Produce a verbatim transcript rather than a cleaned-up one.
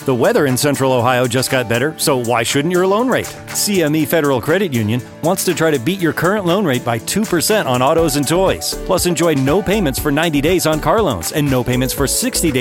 The weather in Central Ohio just got better, so why shouldn't your loan rate? C M E Federal Credit Union wants to try to beat your current loan rate by two percent on autos and toys. Plus, enjoy no payments for ninety days on car loans and no payments for sixty days